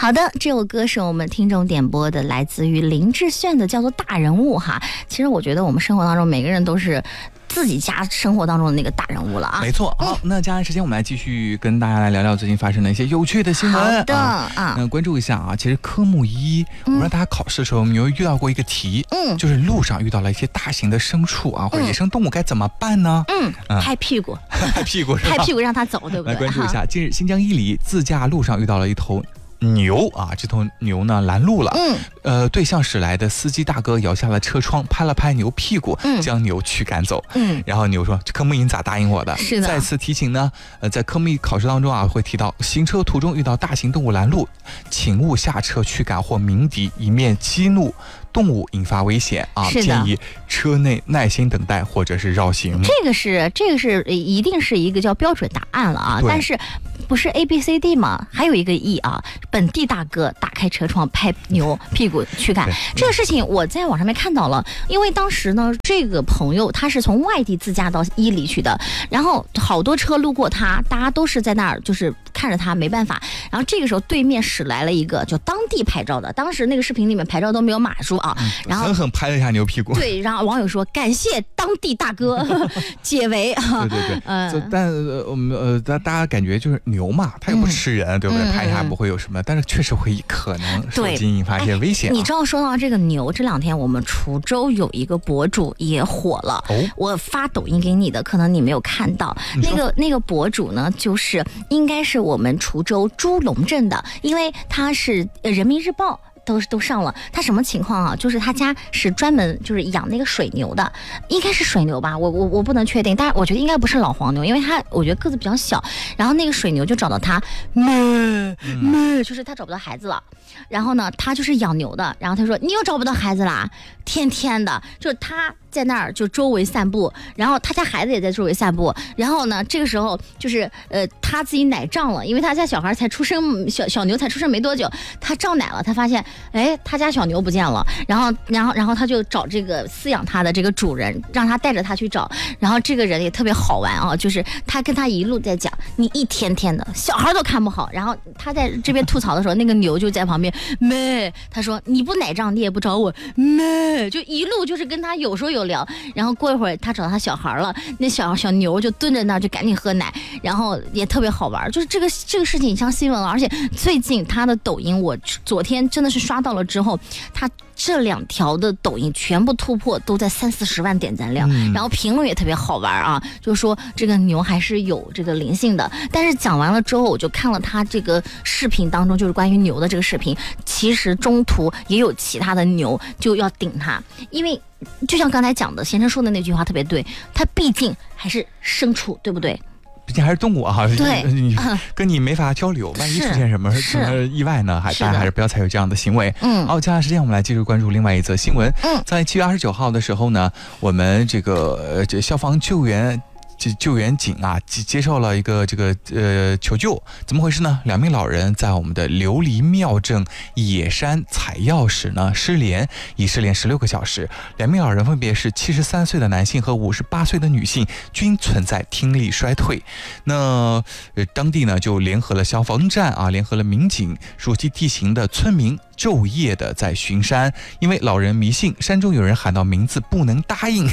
好的，这首歌是我们听众点播的，来自于林志炫的，叫做《大人物》哈。其实我觉得我们生活当中每个人都是自己家生活当中的那个大人物了啊。 没错。好，那接下来时间我们来继续跟大家来聊聊最近发生的一些有趣的新闻。 好的啊， 那关注一下啊，其实科目一，我不知道大家考试的时候有没有遇到过一个题，就是路上遇到了一些大型的牲畜啊，或者野生动物该怎么办呢？ 拍屁股， 拍屁股是吧？ 拍屁股让它走，对不对？ 来关注一下，近日新疆伊犁自驾路上遇到了一头牛啊，这头牛呢拦路了，对向驶来的司机大哥摇下了车窗，拍了拍牛屁股，将牛驱赶走。然后牛说：“科目一你咋答应我的？” 是的。 再次提醒呢，在科目一考试当中啊，会提到行车途中遇到大型动物拦路，请勿下车驱赶或鸣笛，以免激怒动物引发危险啊！建议车内耐心等待或者是绕行。 这个是一定是一个叫标准答案了啊，但是不是 ABCD 吗？还有一个 E 啊，本地大哥打开车窗拍牛屁股驱赶。这个事情我在网上面看到了，因为当时呢，这个朋友他是从外地自驾到伊犁去的，然后好多车路过他，大家都是在那儿就是看着他没办法。然后这个时候对面驶来了一个就当地拍照的，当时那个视频里面拍照都没有码数啊，然后狠狠拍了一下牛屁股。 对，然后网友说感谢当地大哥解围啊。 对，但我们大家感觉就是牛嘛，它又不吃人，对不对？拍一下不会有什么，但是确实会可能受惊引发一些危险。 你知道说到这个牛，这两天我们滁州有一个博主也火了，我发抖音给你的，可能你没有看到。那个博主呢，就是应该是我们滁州朱龙镇的，因为他是人民日报。都上了，他什么情况啊？就是他家是专门就是养那个水牛的，应该是水牛吧，我不能确定，但是我觉得应该不是老黄牛，因为我觉得个子比较小，然后那个水牛就找到他，就是他找不到孩子了，然后呢，他就是养牛的，然后他说你又找不到孩子啦，天天的，就是他在那儿就周围散步，然后他家孩子也在周围散步，然后呢，这个时候就是他自己奶胀了，因为他家小孩才出生，小牛才出生没多久，他胀奶了，他发现他家小牛不见了，然后他就找这个饲养他的这个主人，让他带着他去找，然后这个人也特别好玩啊，就是他跟他一路在讲，你一天天的小孩都看不好，然后他在这边吐槽的时候，那个牛就在旁边咩，他说你不奶胀你也不找我咩，就一路就是跟他有说有聊，然后过一会儿他找到他小孩了，那小牛就蹲在那儿就赶紧喝奶，然后也特别好玩，就是这个事情上新闻了，而且最近他的抖音我昨天真的是刷到了之后，他这2条的抖音全部突破都在30-40万点赞量，然后评论也特别好玩啊，就是说这个牛还是有这个灵性的。但是讲完了之后，我就看了他这个视频当中，就是关于牛的这个视频，其实中途也有其他的牛就要顶他，因为就像刚才讲的，先生说的那句话特别对，他毕竟还是牲畜，对不对？ 毕竟还是动物啊， 对， 跟你没法交流，万一出现什么意外呢？大家还是不要采取这样的行为。好，接下来时间我们来继续关注另外一则新闻。在7月29号的时候呢，我们这消防救援警啊接受了一个求救，怎么回事呢？2名老人在我们的琉璃庙镇野山采药时呢失联，已失联16个小时。2名老人分别是73岁的男性和58岁的女性，均存在听力衰退。那当地呢就联合了消防站啊，联合了民警，熟悉地形的村民昼夜的在巡山，因为老人迷信山中有人喊到名字不能答应。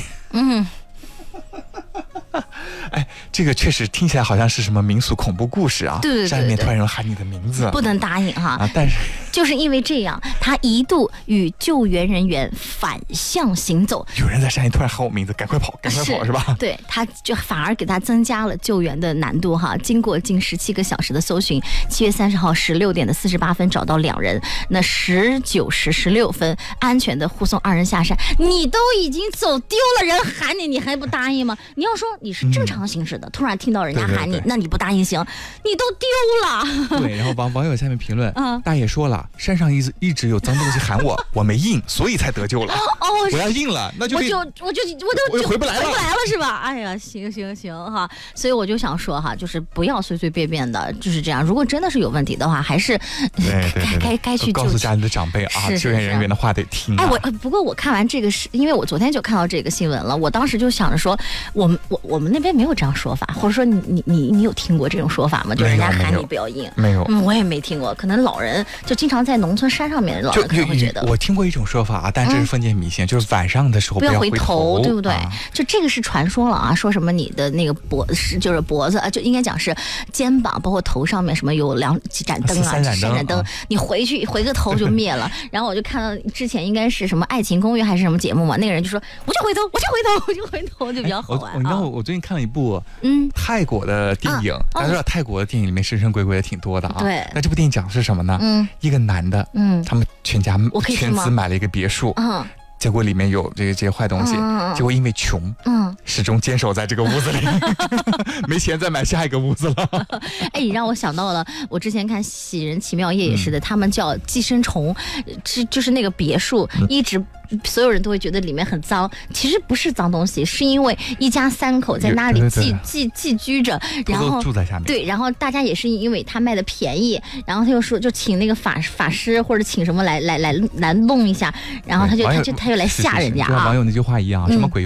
这个确实听起来好像是什么民俗恐怖故事啊！ 对， 山里面突然有人喊你的名字， 不能答应哈。 但是就是因为这样，他一度与救援人员反向行走。 有人在山里突然喊我名字，赶快跑，是吧？ 对，他就反而给他增加了救援的难度哈。经过近17个小时的搜寻，7月30号16点48分找到2人，那19时16分安全的护送2人下山。你都已经走丢了，人喊你，你还不答应吗？你要说你是正常行驶的，突然听到人家喊你，那你不答应行？你都丢了。 对，然后网友下面评论，大爷说了，山上一直有脏东西喊我，我没应，所以才得救了。我要应了，那就我回不来了是吧？哎呀，行哈，所以我就想说哈，就是不要随随便便的，就是这样。如果真的是有问题的话，还是该去告诉家里的长辈啊，救援人员的话得听。 不过我看完这个因为我昨天就看到这个新闻了，我当时就想着说，我我们那边没有这样说法，或者说你有听过这种说法吗？就人家喊你不要硬。 没有， 我也没听过。可能老人就经常在农村山上面，老人可能会觉得。 我听过一种说法，但这是封建迷信，就是晚上的时候不要回头， 对不对？就这个是传说了啊，说什么你的那个就是脖子啊，就应该讲是肩膀，包括头上面什么有几盏灯啊，3盏灯，你回个头就灭了。然后我就看到之前应该是什么《爱情公寓》还是什么节目嘛，那个人就说我就回头，就比较好玩。 你知道我最近看了一部泰国的电影，大家知道泰国的电影里面神神鬼鬼的挺多的啊。 对。 那这部电影讲的是什么呢？一个男的，他们全资买了一个别墅，结果里面有这些坏东西，结果因为穷，始终坚守在这个屋子里，没钱再买下一个屋子了。 哎，你让我想到了，我之前看《喜人奇妙夜》也是的，他们叫寄生虫，就是那个别墅一直。所有人都会觉得里面很脏，其实不是脏东西，是因为一家3口在那里寄居着，然后住在下面。 对，然后大家也是因为他卖的便宜，然后他又说就请那个法师或者请什么来弄一下，然后他就来吓人家啊。 网友那句话一样，什么鬼